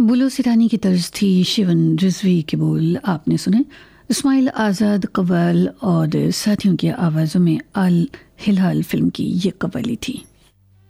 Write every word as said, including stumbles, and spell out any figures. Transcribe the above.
बुलो सिरानी की तर्ज थी, शिवन रिजवी के बोल आपने सुने। इस्माइल आज़ाद कव्वाल और साथियों की आवाज़ों में अल हिलाल फिल्म की ये कव्वाली थी।